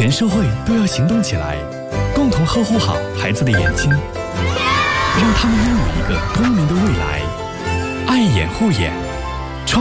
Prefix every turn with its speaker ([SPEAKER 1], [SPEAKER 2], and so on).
[SPEAKER 1] 全社会都要行动起来，共同呵护好孩子的眼睛，让他们拥有一个光明的未来。爱眼护眼。